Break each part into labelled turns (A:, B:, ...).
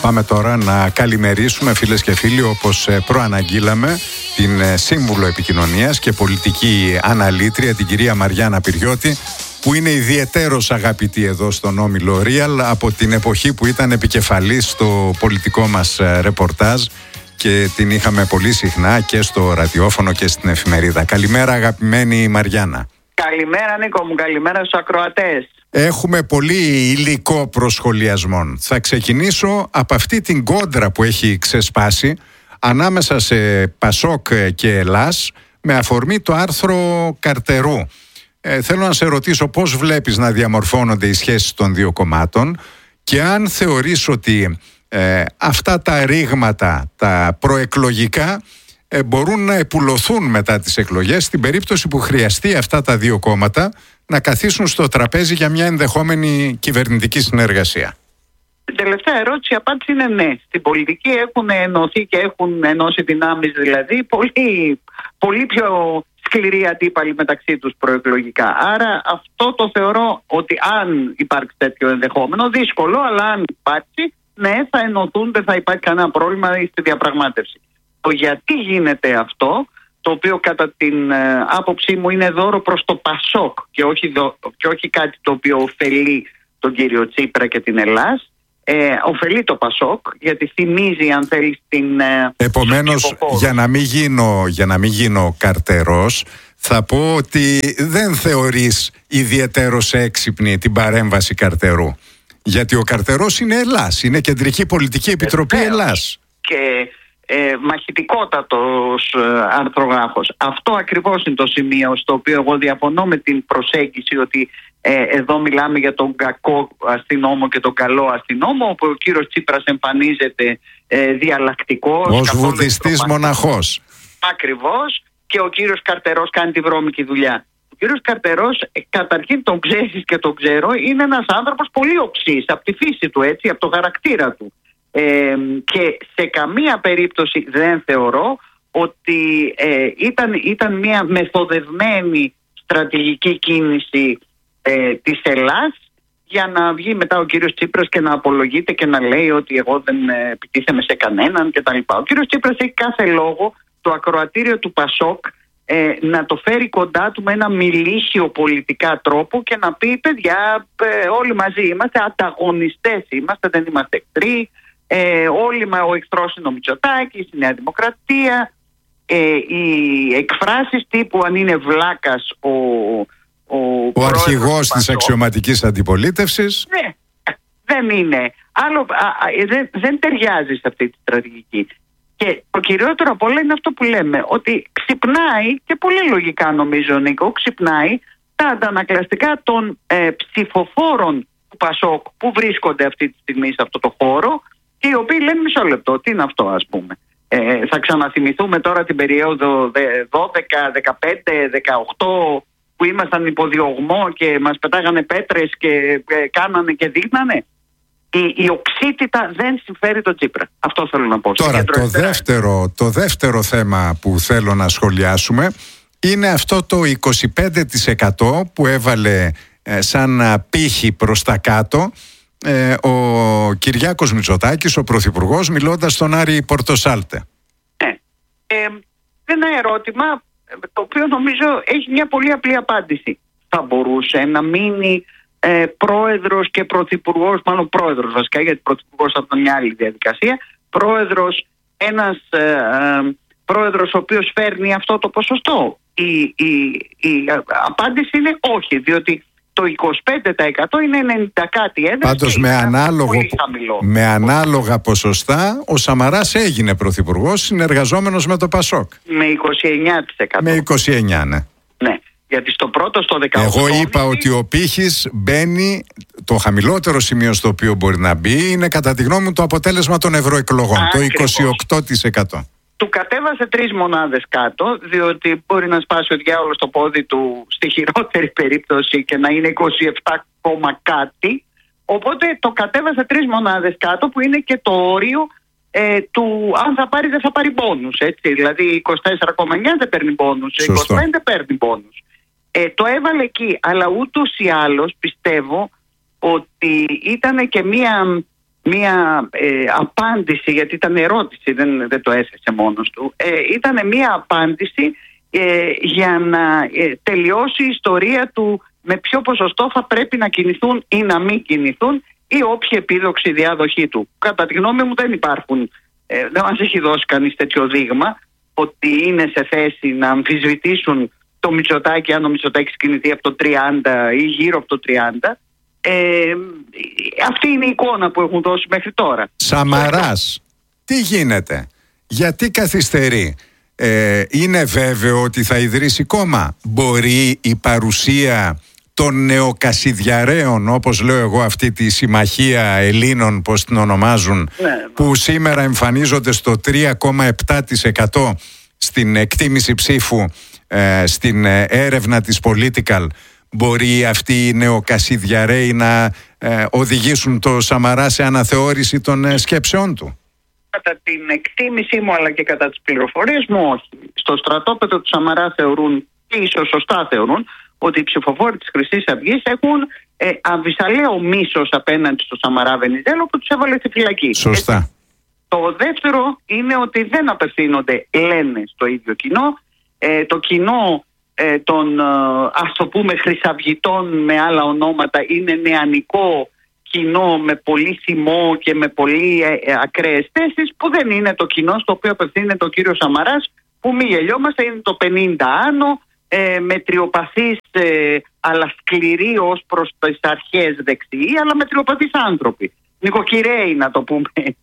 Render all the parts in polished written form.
A: Πάμε τώρα να καλημερίσουμε, φίλες και φίλοι, όπως προαναγγείλαμε, την Σύμβουλο Επικοινωνίας και Πολιτική Αναλήτρια, την κυρία Μαριάννα Πυριώτη, που είναι ιδιαιτέρως αγαπητή εδώ στον Όμιλο Real από την εποχή που ήταν επικεφαλής στο πολιτικό μας ρεπορτάζ και την είχαμε πολύ συχνά και στο ραδιόφωνο και στην εφημερίδα. Καλημέρα, αγαπημένη Μαριάννα.
B: Καλημέρα, Νίκο μου, καλημέρα στους ακροατές.
A: Έχουμε πολύ υλικό προσχολιασμών. Θα ξεκινήσω από αυτή την κόντρα που έχει ξεσπάσει ανάμεσα σε Πασόκ και Ελλάς με αφορμή το άρθρο Καρτερού. Θέλω να σε ρωτήσω πώς βλέπεις να διαμορφώνονται οι σχέσεις των δύο κομμάτων και αν θεωρείς ότι αυτά τα ρήγματα, τα προεκλογικά, μπορούν να επουλωθούν μετά τις εκλογές στην περίπτωση που χρειαστεί αυτά τα δύο κόμματα να καθίσουν στο τραπέζι για μια ενδεχόμενη κυβερνητική συνεργασία.
B: Την τελευταία ερώτηση, η απάντηση είναι ναι. Στην πολιτική έχουν ενωθεί και έχουν ενώσει δυνάμεις, δηλαδή πολύ πιο σκληροί αντίπαλοι μεταξύ τους προεκλογικά. Άρα αυτό το θεωρώ ότι αν υπάρξει τέτοιο ενδεχόμενο, δύσκολο, αλλά αν υπάρξει, ναι, θα ενωθούν, δεν θα υπάρχει κανένα πρόβλημα στη διαπραγμάτευση. Το γιατί γίνεται αυτό, το οποίο κατά την άποψή μου είναι δώρο προς το Πασόκ και όχι κάτι το οποίο ωφελεί τον κύριο Τσίπρα και την Ελλάς, ωφελεί το Πασόκ γιατί θυμίζει, αν θέλει, την...
A: Επομένως, για να μην γίνω καρτερός, θα πω ότι δεν θεωρείς ιδιαιτέρως έξυπνη την παρέμβαση Καρτερού. Γιατί ο Καρτερός είναι Ελλάς, είναι Κεντρική Πολιτική Επιτροπή Ελλάς.
B: Και μαχητικότατος αρθρογράφος. Αυτό ακριβώς είναι το σημείο στο οποίο εγώ διαφωνώ με την προσέγγιση ότι εδώ μιλάμε για τον κακό αστυνόμο και τον καλό αστυνόμο, όπου ο κύριος Τσίπρας εμφανίζεται διαλλακτικός
A: ως βουδιστής μοναχός.
B: Ακριβώς. Και ο κύριος Καρτερός κάνει τη βρώμικη δουλειά. Ο κύριος Καρτερός, καταρχήν τον ξέρεις και τον ξέρω, είναι ένας άνθρωπος πολύ οξύς από τη φύση του, έτσι, από το χαρακτήρα του. Και σε καμία περίπτωση δεν θεωρώ ότι ήταν μια μεθοδευμένη στρατηγική κίνηση της Ελλάς για να βγει μετά ο κύριος Τσίπρας και να απολογείται και να λέει ότι εγώ δεν επιτίθεμαι σε κανέναν κτλ. Ο κύριος Τσίπρας έχει κάθε λόγο το ακροατήριο του Πασόκ να το φέρει κοντά του με ένα μιλήσιο πολιτικά τρόπο και να πει, παιδιά, όλοι μαζί είμαστε, ανταγωνιστές είμαστε, δεν είμαστε εχθροί. Ο εχθρός είναι ο Μητσοτάκης, η Νέα Δημοκρατία, οι εκφράσεις τύπου αν είναι βλάκας ο
A: αρχηγός της αξιωματικής αντιπολίτευσης.
B: Ναι, δεν είναι. Δεν ταιριάζει σε αυτή τη στρατηγική. Και το κυριότερο από όλα είναι αυτό που λέμε, ότι ξυπνάει, και πολύ λογικά νομίζω, Νίκο, ξυπνάει τα αντανακλαστικά των ψηφοφόρων του Πασόκ που βρίσκονται αυτή τη στιγμή σε αυτό το χώρο και οι οποίοι λένε μισό λεπτό, τι είναι αυτό, ας πούμε. Θα ξαναθυμηθούμε τώρα την περίοδο 12, 15, 18 που ήμασταν υποδιωγμό και μας πετάγανε πέτρες και κάνανε και δείχνανε. Η οξύτητα δεν συμφέρει τον Τσίπρα. Αυτό θέλω να πω.
A: Τώρα το δεύτερο θέμα που θέλω να σχολιάσουμε είναι αυτό το 25% που έβαλε σαν πύχη προς τα κάτω ο Κυριάκος Μητσοτάκης, ο Πρωθυπουργός, μιλώντας στον Άρη Πορτοσάλτε.
B: Ένα ερώτημα το οποίο νομίζω έχει μια πολύ απλή απάντηση. Θα μπορούσε να μείνει πρόεδρος και πρωθυπουργός, μάλλον πρόεδρος βασικά, γιατί πρωθυπουργός θα ήταν μια άλλη διαδικασία, ένας πρόεδρος ο οποίος φέρνει αυτό το ποσοστό? Η απάντηση είναι όχι, διότι το 25% είναι 90 κάτι έδρες.
A: Πάντως με ανάλογα ποσοστά ο Σαμαράς έγινε πρωθυπουργός συνεργαζόμενος με το Πασόκ.
B: Με 29%.
A: Με 29, ναι.
B: Ναι. Γιατί στο πρώτο, στο 18...
A: Εγώ είπα ότι ο πύχης μπαίνει, το χαμηλότερο σημείο στο οποίο μπορεί να μπει είναι κατά τη γνώμη μου το αποτέλεσμα των ευρωεκλογών, το 28%.
B: Του κατέβασε 3 μονάδες κάτω, διότι μπορεί να σπάσει ο διάολος το πόδι του στη χειρότερη περίπτωση και να είναι 27, κάτι. Οπότε το κατέβασε 3 μονάδες κάτω, που είναι και το όριο του αν θα πάρει δεν θα πάρει μπόνους, έτσι. Δηλαδή 24,9 δεν παίρνει μπόνους, 25 παίρνει μπόνους. Το έβαλε εκεί, αλλά ούτως ή άλλως πιστεύω ότι ήταν και μία μία απάντηση, γιατί ήταν ερώτηση, δεν το έθεσε μόνος του, ήταν μία απάντηση για να τελειώσει η ιστορία του με ποιο ποσοστό θα πρέπει να κινηθούν ή να μην κινηθούν ή όποιοι επίδοξοι διάδοχοι του. Κατά τη γνώμη μου δεν υπάρχουν, δεν μας έχει δώσει κανείς τέτοιο δείγμα ότι είναι σε θέση να αμφισβητήσουν το Μητσοτάκη, αν ο Μητσοτάκης κινηθεί από το 30 ή γύρω από το 30. Αυτή είναι η εικόνα που έχουν δώσει μέχρι τώρα.
A: Σαμαράς, τι γίνεται, γιατί καθυστερεί? Είναι βέβαιο ότι θα ιδρύσει κόμμα? Μπορεί η παρουσία των νεοκασιδιαρέων, όπως λέω εγώ, αυτή τη συμμαχία Ελλήνων, πώς την ονομάζουν, που σήμερα εμφανίζονται στο 3,7% στην εκτίμηση ψήφου στην έρευνα της Political, μπορεί αυτοί οι νεοκασιδιαρέοι να οδηγήσουν το Σαμαρά σε αναθεώρηση των σκέψεών του?
B: Κατά την εκτίμησή μου, αλλά και κατά τις πληροφορίες μου, όχι. Στο στρατόπεδο του Σαμαρά θεωρούν, και ίσως σωστά θεωρούν, ότι οι ψηφοφόροι της Χρυσής Αυγής έχουν αμφισαλαίο μίσος απέναντι στο Σαμαρά Βενιζέλο που τους έβαλε στη φυλακή.
A: Σωστά.
B: Το δεύτερο είναι ότι δεν απευθύνονται, λένε, στο ίδιο κοινό. Το κοινό των, ας το πούμε, χρυσαυγητών με άλλα ονόματα είναι νεανικό κοινό με πολύ θυμό και με πολύ ακραίες θέσεις, που δεν είναι το κοινό στο οποίο απευθύνεται ο κύριος Σαμαράς, που μη γελιόμαστε, είναι το 50 άνω, μετριοπαθείς αλλά σκληροί ως προς τις αρχές δεξιοί, αλλά μετριοπαθείς άνθρωποι, νοικοκυρέοι να το πούμε έτσι.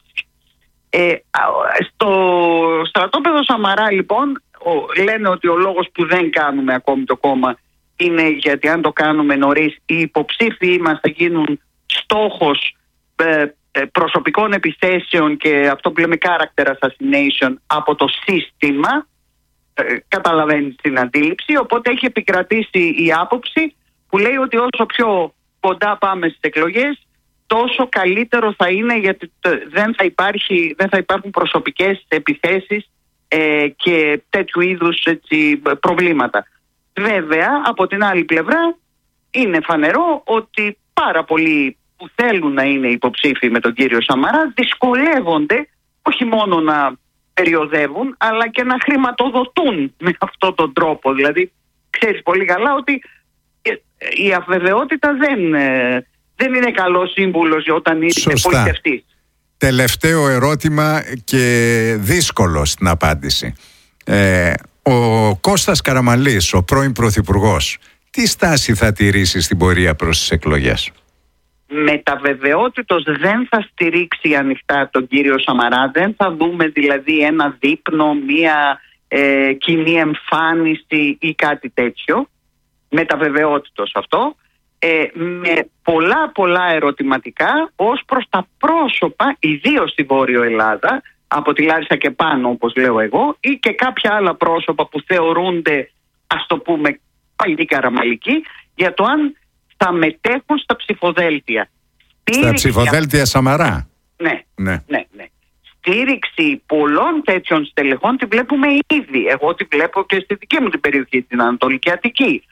B: Στο στρατόπεδο Σαμαρά λοιπόν λένε ότι ο λόγος που δεν κάνουμε ακόμη το κόμμα είναι γιατί αν το κάνουμε νωρίς οι υποψήφοι μας θα γίνουν στόχος προσωπικών επιθέσεων και αυτό που λέμε character assassination από το σύστημα. Καταλαβαίνει την αντίληψη, οπότε έχει επικρατήσει η άποψη που λέει ότι όσο πιο κοντά πάμε στις εκλογές τόσο καλύτερο θα είναι, γιατί δεν θα υπάρχουν προσωπικές επιθέσεις και τέτοιου είδους προβλήματα. Βέβαια, από την άλλη πλευρά είναι φανερό ότι πάρα πολλοί που θέλουν να είναι υποψήφοι με τον κύριο Σαμαρά δυσκολεύονται όχι μόνο να περιοδεύουν αλλά και να χρηματοδοτούν με αυτόν τον τρόπο. Δηλαδή, ξέρεις πολύ καλά ότι η αβεβαιότητα δεν είναι καλός σύμβουλος όταν είσαι πολιτευτής.
A: Τελευταίο ερώτημα και δύσκολο στην απάντηση. Ο Κώστας Καραμανλής, ο πρώην πρωθυπουργός, τι στάση θα τηρήσει στην πορεία προς τις εκλογές?
B: Με τα βεβαιότητος δεν θα στηρίξει ανοιχτά τον κύριο Σαμαρά, δεν θα δούμε δηλαδή ένα δείπνο, μία κοινή εμφάνιση ή κάτι τέτοιο. Με τα βεβαιότητος αυτό. Με πολλά ερωτηματικά ως προς τα πρόσωπα, ιδίως στη Βόρειο Ελλάδα, από τη Λάρισα και πάνω όπως λέω εγώ, ή και κάποια άλλα πρόσωπα που θεωρούνται, ας το πούμε, παλιοί καραμαλικοί, για το αν θα μετέχουν στα ψηφοδέλτια.
A: Στα ψηφοδέλτια Σαμαρά.
B: Ναι. Στήριξη πολλών τέτοιων στελεχών τη βλέπουμε ήδη. Εγώ τη βλέπω και στη δική μου την περιοχή, την Ανατολική Αττική.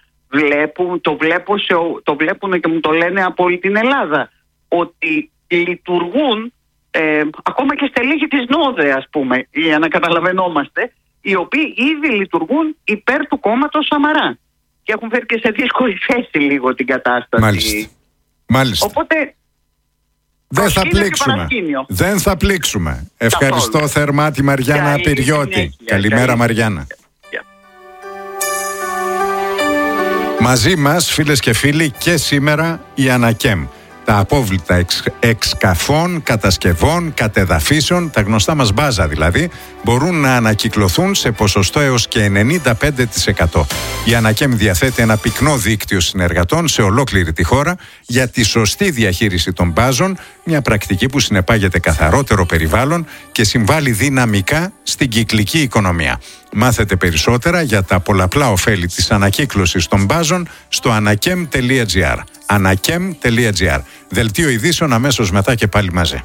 B: Το βλέπουν και μου το λένε από όλη την Ελλάδα, ότι λειτουργούν ακόμα και στελέχοι της ΝΟΔΕ, ας πούμε, για να καταλαβαίνόμαστε, οι οποίοι ήδη λειτουργούν υπέρ του κόμματος Σαμαρά και έχουν φέρει και σε δύσκολη θέση λίγο την κατάσταση.
A: Μάλιστα.
B: Οπότε
A: δεν θα πλήξουμε. Ευχαριστώ θερμά τη Μαριάννα Πυριώτη. Καλημέρα Μαριάννα. Μαζί μας, φίλες και φίλοι, και σήμερα η Ανακέμ. Τα απόβλητα εξκαφών, κατασκευών, κατεδαφίσεων, τα γνωστά μας μπάζα δηλαδή, μπορούν να ανακυκλωθούν σε ποσοστό έως και 95%. Η Ανακέμ διαθέτει ένα πυκνό δίκτυο συνεργατών σε ολόκληρη τη χώρα για τη σωστή διαχείριση των μπάζων, μια πρακτική που συνεπάγεται καθαρότερο περιβάλλον και συμβάλλει δυναμικά στην κυκλική οικονομία. Μάθετε περισσότερα για τα πολλαπλά ωφέλη της ανακύκλωσης των μπάζων στο anakem.gr. anakem.gr. Δελτίο ειδήσεων αμέσως μετά και πάλι μαζί.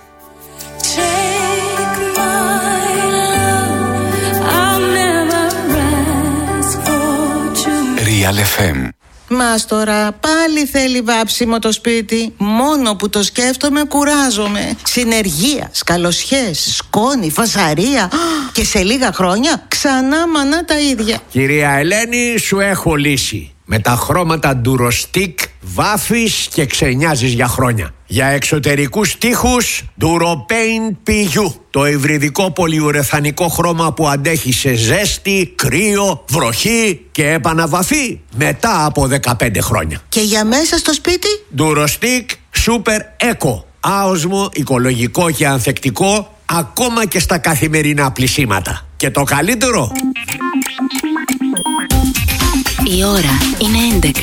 C: Real FM Μάστορα, πάλι θέλει βάψιμο το σπίτι. Μόνο που το σκέφτομαι κουράζομαι. Συνεργεία, καλοσιές, σκόνη, φασαρία. Και σε λίγα χρόνια ξανά μανά τα ίδια.
D: Κυρία Ελένη, σου έχω λύση. Με τα χρώματα Durostic βάφεις και ξενιάζεις για χρόνια. Για εξωτερικούς τοίχους Duropaint PU. Το υβριδικό πολυουρεθανικό χρώμα που αντέχει σε ζέστη, κρύο, βροχή και επαναβαφή μετά από 15 χρόνια.
C: Και για μέσα στο σπίτι?
D: Durostic Super Eco. Άοσμο, οικολογικό και ανθεκτικό ακόμα και στα καθημερινά πλυσίματα. Και το καλύτερο...
E: Η ώρα είναι 11.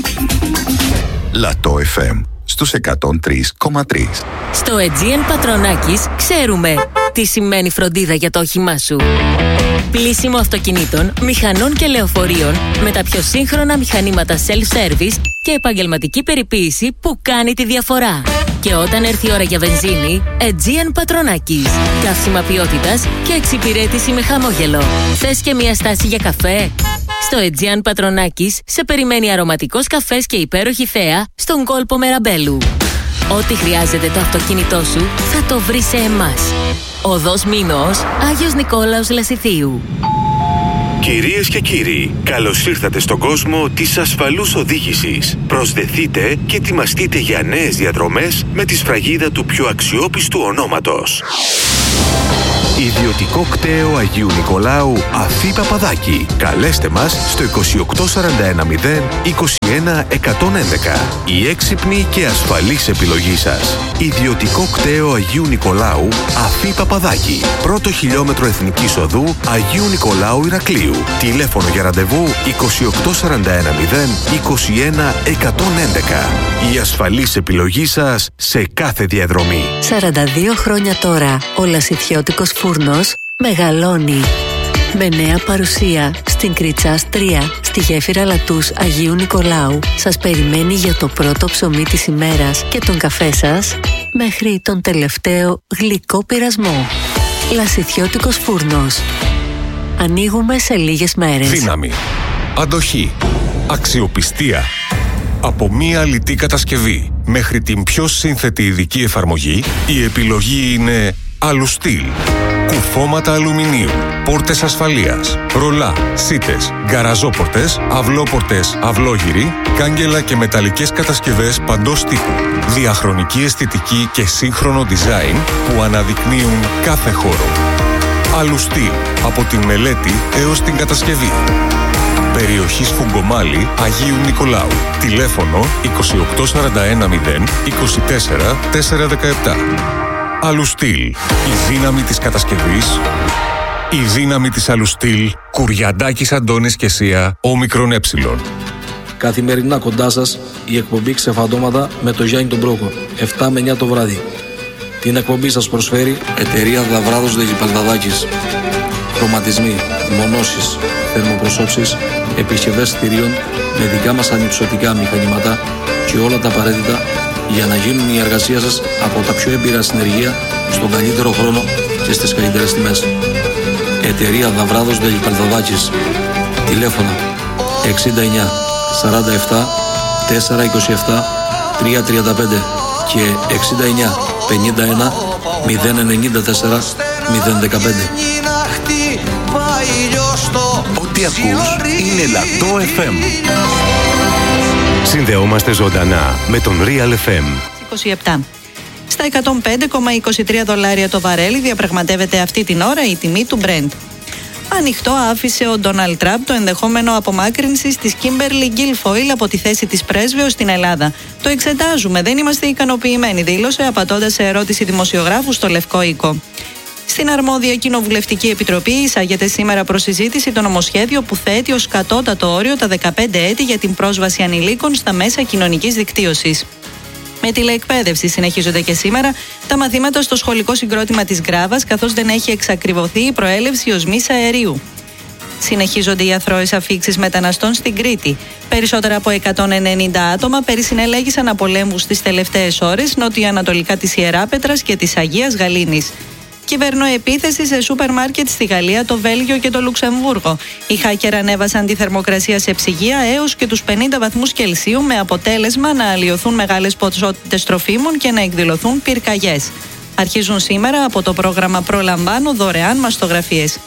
F: Λατό FM στους 103,3.
E: Στο Aegean Πατρονάκης ξέρουμε τι σημαίνει φροντίδα για το όχημά σου. Πλύσιμο αυτοκινήτων, μηχανών και λεωφορείων με τα πιο σύγχρονα μηχανήματα self-service και επαγγελματική περιποίηση που κάνει τη διαφορά. Και όταν έρθει η ώρα για βενζίνη, Aegean Πατρονάκης. Καύσιμα ποιότητας και εξυπηρέτηση με χαμόγελο. Θες και μια στάση για καφέ? Στο Aegean Πατρονάκης σε περιμένει αρωματικός καφές και υπέροχη θέα στον κόλπο Μεραμπέλου. Ό,τι χρειάζεται το αυτοκίνητό σου θα το βρεις σε εμάς. Οδός Μήνος, Άγιος Νικόλαος Λασιθίου.
G: Κυρίες και κύριοι, καλώς ήρθατε στον κόσμο της ασφαλούς οδήγησης. Προσδεθείτε και ετοιμαστείτε για νέες διαδρομές με τη σφραγίδα του πιο αξιόπιστου ονόματος.
F: Ιδιωτικό κτέο Αγίου Νικολάου Αφή Παπαδάκη. Καλέστε μας στο 2841-021-111. Η έξυπνη και ασφαλής επιλογή σας. Ιδιωτικό κτέο Αγίου Νικολάου Αφή Παπαδάκη. Πρώτο χιλιόμετρο Εθνικής Οδού Αγίου Νικολάου Ηρακλείου. Τηλέφωνο για ραντεβού 2841-021-111. Η ασφαλής επιλογή σας σε κάθε διαδρομή.
E: 42 χρόνια τώρα ο Λασιθιώτικος Φούρνος μεγαλώνει. Με νέα παρουσία στην Κριτσάς 3, στη γέφυρα Λατούς Αγίου Νικολάου, σας περιμένει για το πρώτο ψωμί της ημέρας και τον καφέ σας μέχρι τον τελευταίο γλυκό πειρασμό. Λασιθιώτικος Φούρνος. Ανοίγουμε σε λίγες μέρες.
H: Δύναμη, αντοχή, αξιοπιστία. Από μία αλητή κατασκευή μέχρι την πιο σύνθετη ειδική εφαρμογή, η επιλογή είναι Αλουστήλ. Κουφώματα αλουμινίου, πόρτες ασφαλείας, ρολά, σίτες, γκαραζόπορτες, αυλόπορτες, αυλόγυροι, κάγκελα και μεταλλικές κατασκευές παντός τύπου. Διαχρονική αισθητική και σύγχρονο design που αναδεικνύουν κάθε χώρο. Αλουστήλ, από τη μελέτη έως την κατασκευή. Περιοχή Σφουγγομάλη, Αγίου Νικολάου. Τηλέφωνο 28410 24 417. Αλουστήλ. Η δύναμη της κατασκευής. Η δύναμη της Αλουστήλ. Κουριαντάκης Αντώνης και Σία, όμικρον έψιλον.
I: Καθημερινά κοντά σας η εκπομπή Ξεφαντώματα με το Γιάννη τον Πρόκο, 7 με 9 το βράδυ. Την εκπομπή σας προσφέρει εταιρεία Δαβράδος Δελιπαλδαδάκης. Χρωματισμοί, μονώσεις, θερμοπροσώψεις, επισκευές κτηρίων με δικά μας ανυψωτικά μηχανήματα και όλα τα απαραίτητα για να γίνουν η εργασία σας από τα πιο έμπειρα συνεργεία στον καλύτερο χρόνο και στις καλύτερες τιμές. Εταιρεία Δαβράδος Δελιπαλδαδάκης. Τηλέφωνα 69 47 427 335 και 69 51 094 015.
F: Ό,τι ακούς είναι Λατό FM.
J: Συνδεόμαστε ζωντανά με τον Real FM.
K: 27. Στα 105,23 δολάρια το βαρέλι διαπραγματεύεται αυτή την ώρα η τιμή του Brent. Ανοιχτό άφησε ο Ντόναλντ Τραμπ το ενδεχόμενο απομάκρυνσης της Κίμπερλι Γκίλφοιλ από τη θέση της πρέσβεως στην Ελλάδα. Το εξετάζουμε, δεν είμαστε ικανοποιημένοι, δήλωσε απαντώντας σε ερώτηση δημοσιογράφου στο Λευκό Οίκο. Στην αρμόδια κοινοβουλευτική επιτροπή εισάγεται σήμερα προσυζήτηση το νομοσχέδιο που θέτει ως κατώτατο όριο τα 15 έτη για την πρόσβαση ανηλίκων στα μέσα κοινωνικής δικτύωσης. Με τηλεεκπαίδευση συνεχίζονται και σήμερα τα μαθήματα στο σχολικό συγκρότημα της Γκράβας, καθώς δεν έχει εξακριβωθεί η προέλευση οσμής αερίου. Συνεχίζονται οι αθρώες αφίξεις μεταναστών στην Κρήτη. Περισσότερα από 190 άτομα περισυνελέγησαν από πολέμους τις τελευταίες ώρες νοτιοανατολικά της Ιεράπετρας και της Αγίας Γαλήνης. Κυβερνοεπίθεση σε σούπερ μάρκετ στη Γαλλία, το Βέλγιο και το Λουξεμβούργο. Οι hacker ανέβασαν τη θερμοκρασία σε ψυγεία έως και τους 50 βαθμούς Κελσίου, με αποτέλεσμα να αλλοιωθούν μεγάλες ποσότητες τροφίμων και να εκδηλωθούν πυρκαγιές. Αρχίζουν σήμερα από το πρόγραμμα Προλαμβάνω δωρεάν μαστογραφίες.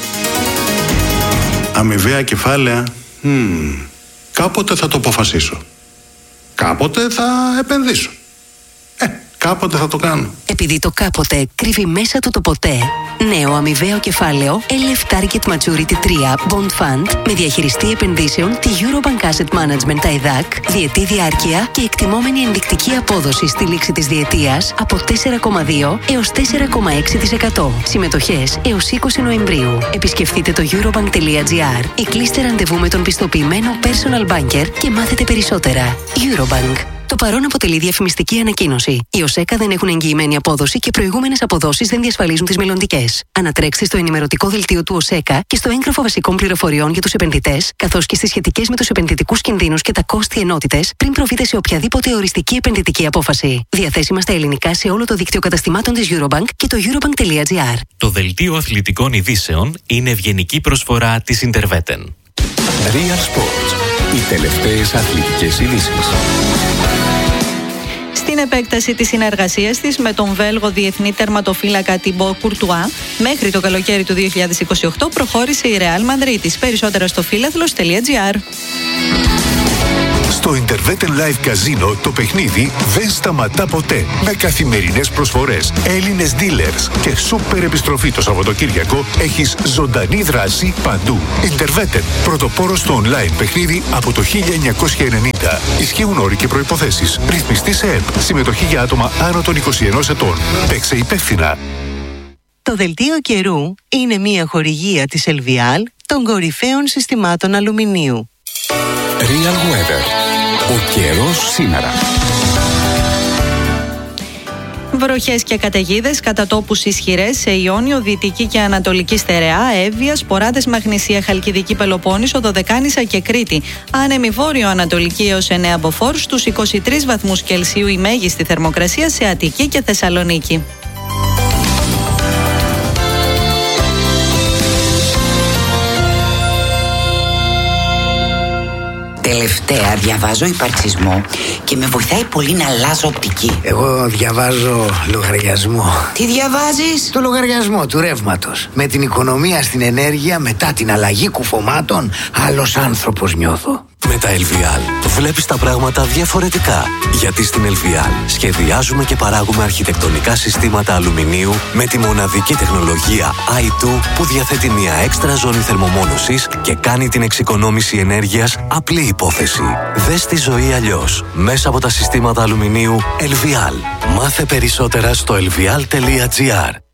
L: Αμοιβαία κεφάλαια. Κάποτε θα το αποφασίσω. Κάποτε θα επενδύσω. Κάποτε θα το κάνω.
M: Επειδή το κάποτε κρύβει μέσα του το ποτέ, νέο αμοιβαίο κεφάλαιο LF Target Maturity 3 Bond Fund με διαχειριστή επενδύσεων τη Eurobank Asset Management ΤΑΕΔΑΚ, διετή διάρκεια και εκτιμόμενη ενδεικτική απόδοση στη λήξη της διετίας από 4,2 έως 4,6%. Συμμετοχές έως 20 Νοεμβρίου. Επισκεφτείτε το eurobank.gr ή κλείστε ραντεβού με τον πιστοποιημένο personal banker και μάθετε περισσότερα. Eurobank. Το παρόν αποτελεί διαφημιστική ανακοίνωση. Οι ΟΣΕΚΑ δεν έχουν εγγυημένη απόδοση και προηγούμενες αποδόσεις δεν διασφαλίζουν τις μελλοντικές. Ανατρέξτε στο ενημερωτικό δελτίο του ΟΣΕΚΑ και στο έγγραφο βασικών πληροφοριών για τους επενδυτές, καθώς και στις σχετικές με τους επενδυτικούς κινδύνους και τα κόστη ενότητες, πριν προβείτε σε οποιαδήποτε οριστική επενδυτική απόφαση. Διαθέσιμα στα ελληνικά σε όλο το δίκτυο καταστημάτων της Eurobank και το eurobank.gr.
N: Το δελτίο αθλητικών ειδήσεων είναι ευγενική προσφορά της Interveten.
J: Real Sports. Οι τελευταίες αθλητικές ειδήσεις.
K: Στην επέκταση της συνεργασίας της με τον Βέλγο διεθνή τερματοφύλακα Τιμπό Κουρτουά, μέχρι το καλοκαίρι του 2028 προχώρησε η Real Madrid. Περισσότερα στο φίλαθλος.gr.
O: Στο Interveten Live Casino το παιχνίδι δεν σταματά ποτέ. Με καθημερινές προσφορές, Έλληνες dealers και σούπερ επιστροφή το Σαββατοκύριακο, έχεις ζωντανή δράση παντού. Interveten, πρωτοπόρος στο online παιχνίδι από το 1990. Ισχύουν όροι και προϋποθέσεις. Ρυθμιστή σε ΕΠ. Συμμετοχή για άτομα άνω των 21 ετών. Παίξε υπεύθυνα.
P: Το δελτίο καιρού είναι μια χορηγία της Elvial των κορυφαίων συστημάτων αλουμινίου.
J: Real Weather. Ο καιρός σήμερα.
K: Βροχές και καταιγίδες, κατά τόπους ισχυρές σε Ιόνιο, Δυτική και Ανατολική Στερεά, Εύβοια, Σποράδες, Μαγνησία, Χαλκιδική Πελοπόννησο, Δωδεκάνησα και Κρήτη. Άνεμη βόρειο-ανατολική έως 9 μποφόρ, στους 23 βαθμούς Κελσίου η μέγιστη θερμοκρασία σε Αττική και Θεσσαλονίκη.
Q: Τελευταία διαβάζω υπαρξισμό και με βοηθάει πολύ να αλλάζω οπτική.
R: Εγώ διαβάζω λογαριασμό.
Q: Τι διαβάζεις?
R: Το λογαριασμό του ρεύματος. Με την οικονομία στην ενέργεια μετά την αλλαγή κουφωμάτων, άλλος άνθρωπος νιώθω.
F: Με τα LVL βλέπεις τα πράγματα διαφορετικά. Γιατί στην LVL σχεδιάζουμε και παράγουμε αρχιτεκτονικά συστήματα αλουμινίου με τη μοναδική τεχνολογία i2 που διαθέτει μια έξτρα ζώνη θερμομόνωσης και κάνει την εξοικονόμηση ενέργειας απλή υπόθεση. Δες τη ζωή αλλιώς μέσα από τα συστήματα αλουμινίου LVL. Μάθε περισσότερα στο lvial.gr.